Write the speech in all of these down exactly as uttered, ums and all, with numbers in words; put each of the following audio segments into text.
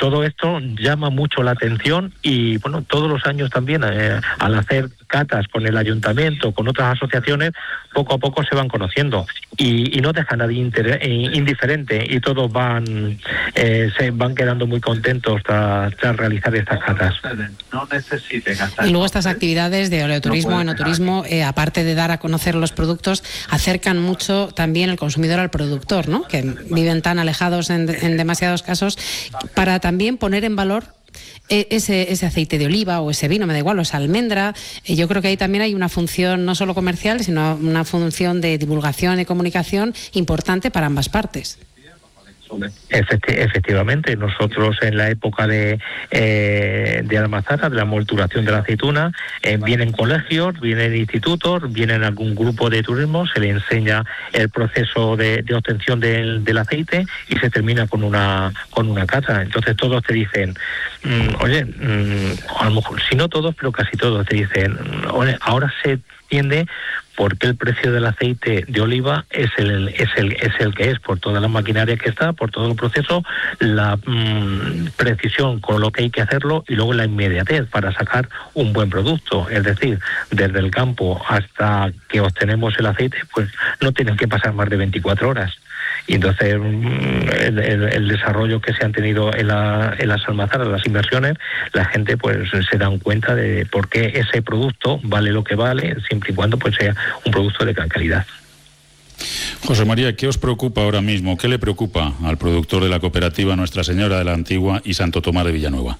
todo esto llama mucho la atención y, bueno, todos los años también, eh, al hacer catas con el ayuntamiento, con otras asociaciones, poco a poco se van conociendo y, y no deja a nadie inter- indiferente y todos van eh, se van quedando muy contentos tras, tras realizar estas catas. No necesiten gastar. Y luego estas actividades de oleoturismo, enoturismo, eh, aparte de dar a conocer los productos, acercan mucho también el consumidor al productor, ¿no? Que viven tan alejados en, en demasiados casos, para también poner en valor Ese, ese aceite de oliva o ese vino, me da igual, o esa almendra. Eh, yo creo que ahí también hay una función no solo comercial, sino una función de divulgación y comunicación importante para ambas partes. Efecti- efectivamente, nosotros en la época de eh, de Almazara, de la molturación de la aceituna, eh, vienen colegios, vienen institutos, vienen algún grupo de turismo, se le enseña el proceso de, de obtención del, del aceite y se termina con una con una cata. Entonces todos te dicen, mmm, oye, mmm, a lo mejor, si no todos, pero casi todos te dicen, oye, ahora se entiende por qué el precio del aceite de oliva es el es el es el que es, por toda la maquinaria que está, por todo el proceso, la mmm, precisión con lo que hay que hacerlo y luego la inmediatez para sacar un buen producto. Es decir, desde el campo hasta que obtenemos el aceite, pues no tienen que pasar más de veinticuatro horas. Y entonces el, el, el desarrollo que se han tenido en, la, en las almazaras, las inversiones, la gente pues se dan cuenta de por qué ese producto vale lo que vale, siempre y cuando pues sea un producto de gran calidad. José María, ¿qué os preocupa ahora mismo? ¿Qué le preocupa al productor de la cooperativa Nuestra Señora de la Antigua y Santo Tomás de Villanueva?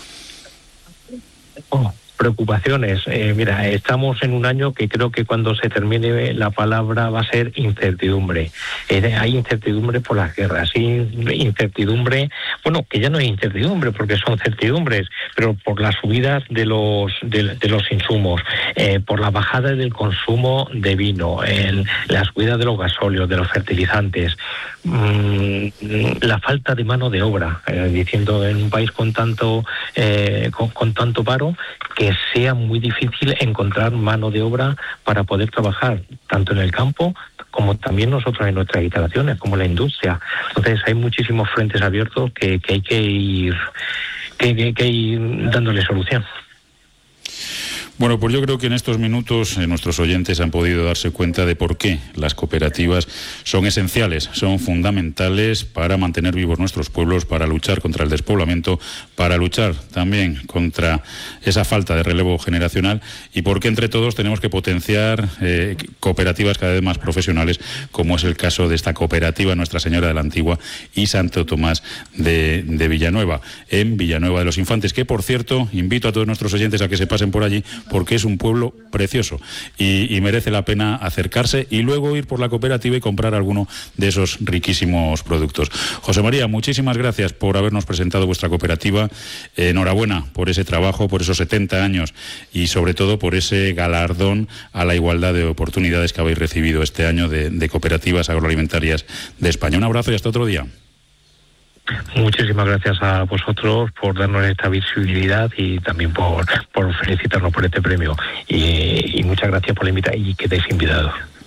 Oh. Preocupaciones. Eh, mira, estamos en un año que creo que cuando se termine la palabra va a ser incertidumbre. Eh, hay incertidumbre por las guerras, incertidumbre, bueno, que ya no es incertidumbre porque son certidumbres, pero por las subidas de los de, de los insumos, eh, por la bajada del consumo de vino, el, la subida de los gasóleos, de los fertilizantes, mmm, la falta de mano de obra, eh, diciendo en un país con tanto eh, con, con tanto paro que sea muy difícil encontrar mano de obra para poder trabajar tanto en el campo como también nosotros en nuestras instalaciones, como la industria. Entonces hay muchísimos frentes abiertos que, que hay que ir que, que, que ir dándole solución. Bueno, pues yo creo que en estos minutos eh, nuestros oyentes han podido darse cuenta de por qué las cooperativas son esenciales, son fundamentales para mantener vivos nuestros pueblos, para luchar contra el despoblamiento, para luchar también contra esa falta de relevo generacional y por qué entre todos tenemos que potenciar eh, cooperativas cada vez más profesionales, como es el caso de esta cooperativa Nuestra Señora de la Antigua y Santo Tomás de, de Villanueva, en Villanueva de los Infantes, que por cierto invito a todos nuestros oyentes a que se pasen por allí, porque es un pueblo precioso y, y merece la pena acercarse y luego ir por la cooperativa y comprar alguno de esos riquísimos productos. José María, muchísimas gracias por habernos presentado vuestra cooperativa. Eh, enhorabuena por ese trabajo, por esos setenta años y sobre todo por ese galardón a la igualdad de oportunidades que habéis recibido este año de, de cooperativas agroalimentarias de España. Un abrazo y hasta otro día. Muchísimas gracias a vosotros por darnos esta visibilidad y también por, por felicitarnos por este premio. Y, y muchas gracias por la invitación y que estéis invitados.